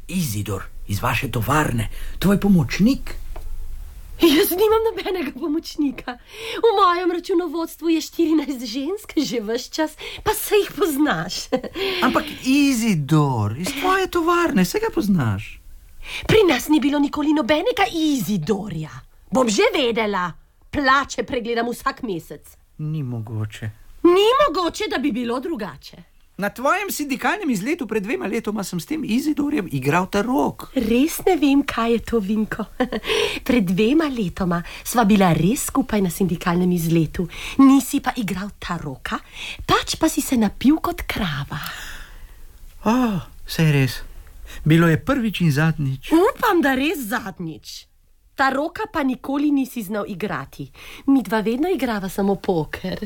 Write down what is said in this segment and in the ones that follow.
Izidor iz vaše tovarne, tvoj pomočnik. Jaz nimam nobenega pomočnika. V mojem računovodstvu je 14 žensk, že ves čas, pa se jih poznaš. Ampak Izidor iz tvoje tovarne, se ga poznaš. Pri nas ni bilo nikoli nobenega Izidorja. Bom že vedela. Plače pregledam vsak mesec. Ni mogoče. Ni mogoče, da bi bilo drugače. Na tvojem sindikalnem izletu pred 2 letoma sem s tem Izidorjem igral tarok. Res ne vem, kaj je to, Vinko. Pred 2 letoma sva bila res skupaj na sindikalnem izletu. Nisi pa igral taroka, pač pa si se napil kot krava. Saj res. Bilo je prvič in zadnjič. Upam, da res zadnjič. Taroka pa nikoli nisi znal igrati. Midva vedno igrava samo poker.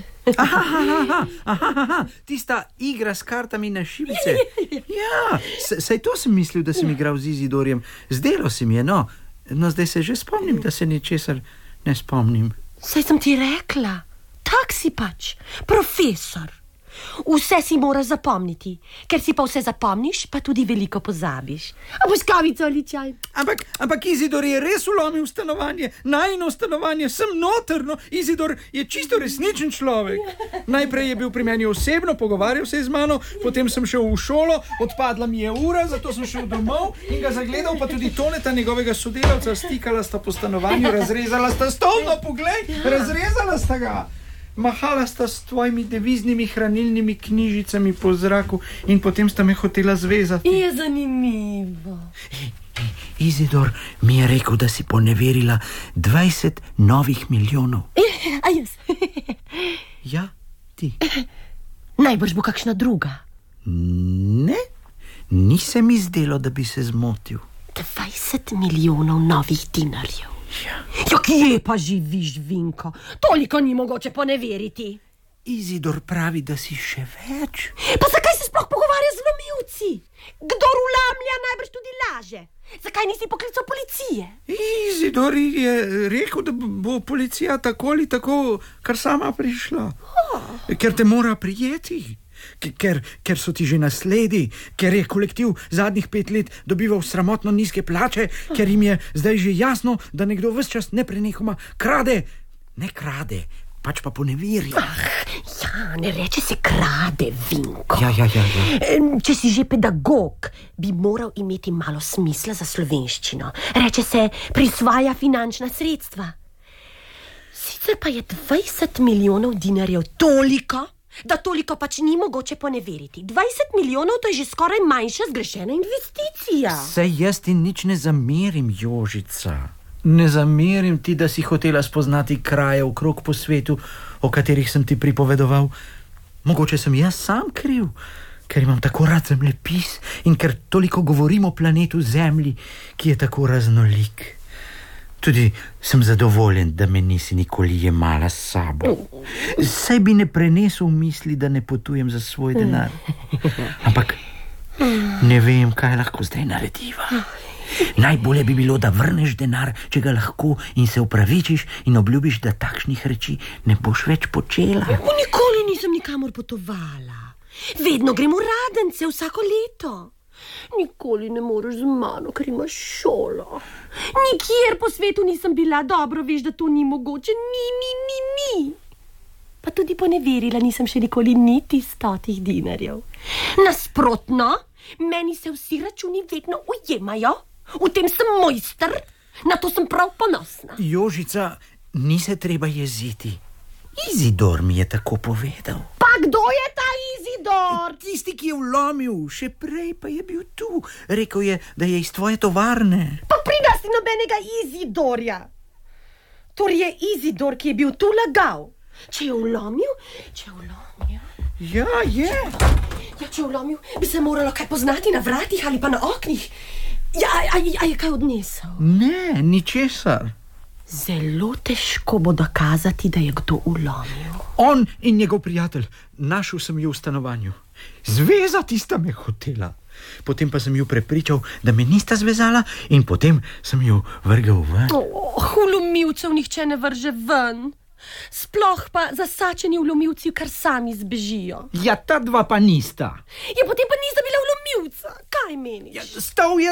Tista igra s kartami na šibice. Ja, saj to sem mislil, da sem igral z Izidorjem. Zdelo se mi je, no. No, zdaj se že spomnim, da se ničesar ne spomnim. Saj sem ti rekla. Tak si pač, profesor. Vse si moraš zapomniti, ker si pa vse zapomniš, pa tudi veliko pozabiš. A boš kavico ali čaj? Ampak Izidor je res vlomil v stanovanje, najino stanovanje, sem noterno. Izidor je čisto resničen človek. Najprej je bil pri meni osebno, pogovarjal se je z mano, potem sem šel v šolo, odpadla mi je ura, zato sem šel domov in ga zagledal, pa tudi Toneta, njegovega sodelavca, stikala sta po stanovanju, razrezala sta stol, no poglej, razrezala sta ga. Mahala sta s tvojimi deviznimi hranilnimi knjižicami po zraku in potem sta me hotela zvezati. Je zanimivo. Izidor mi je rekel, da si poneverila 20 novih milijonov. A jaz? Ja, ti. Najbrž bo kakšna druga. Ne, ni se mi zdelo, da bi se zmotil. 20 milijonov novih dinarjev. Ja, kje pa živiš, Vinko? Toliko ni mogoče poneveriti. Izidor pravi, da si še več. Pa zakaj se sploh pogovarja z vlomilci? Kdor vlamlja, najbrž tudi laže. Zakaj nisi poklical policije? Izidor je rekel, da bo policija tako ali tako kar sama prišla. Ker te mora prijeti. Ker so ti že nasledi, ker je kolektiv zadnjih 5 let dobival sramotno nizke plače, ker jim je zdaj že jasno, da nekdo ves čas neprenehoma krade. Ne krade, pač pa poneverja. Ja, ne reče se krade, Vinko. Ja. Če si že pedagog, bi moral imeti malo smisla za slovenščino. Reče se prisvaja finančna sredstva. Sicer pa je 20 milijonov dinarjev toliko, da toliko pač ni mogoče poneveriti. 20 milijonov, to je že skoraj manjša zgrešena investicija. Saj jaz ti nič ne zamerim, Jožica. Ne zamerim ti, da si hotela spoznati kraje okrog po svetu, o katerih sem ti pripovedoval. Mogoče sem jaz sam kriv, ker imam tako rad zemljepis in ker toliko govorim o planetu Zemlji, ki je tako raznolik. Tudi sem zadovoljen, da me nisi nikoli jemala s sabo. Saj bi ne prenesel misli, da ne potujem za svoj denar. Ampak ne vem, kaj lahko zdaj narediva. Najbolje bi bilo, da vrneš denar, če ga lahko, in se opravičiš in obljubiš, da takšnih reči ne boš več počela. Nikoli nisem nikamor potovala. Vedno grem v Radence vsako leto. Nikoli ne moreš z mano, ker imaš šolo. Nikjer po svetu nisem bila, dobro veš, da to ni mogoče. Ni. Pa tudi poneverila nisem še nikoli niti 100 dinarjev. Nasprotno, meni se vsi računi vedno ujemajo. V tem sem mojster, na to sem prav ponosna. Jožica, ni se treba jeziti. Izidor mi je tako povedal. Pa kdo je ta Izidor? Tisti, ki je vlomil, še prej pa je bil tu. Rekel je, da je iz tvoje tovarne. Pa pri nas ni nobenega Izidorja. Torej je Izidor, ki je bil tu, lagal. Če je vlomil? Ja, je. Ja, če je vlomil, bi se moralo kaj poznati na vratih ali pa na oknih. Ja, a je kaj odnesel? Ne, ničesar. Zelo težko bo dokazati, da je kdo vlomil. On in njegov prijatelj. Našel sem ju v stanovanju. Zvezati sta me hotela. Potem pa sem ju prepričal, da me nista zvezala, in potem sem ju vrgel ven. Vlomilcev nihče ne vrže ven. Sploh pa zasačeni vlomilci kar sami zbežijo. Ja, ta dva pa nista. Ja, potem pa nista bila vlomilca. Kaj meniš? Ja, stal je